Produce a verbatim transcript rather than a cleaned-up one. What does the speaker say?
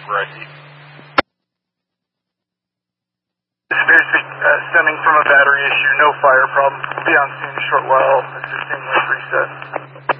McGrady. Spearspeak, uh, stemming from a battery issue, no fire problem. We'll be on scene in a short while, assisting with reset.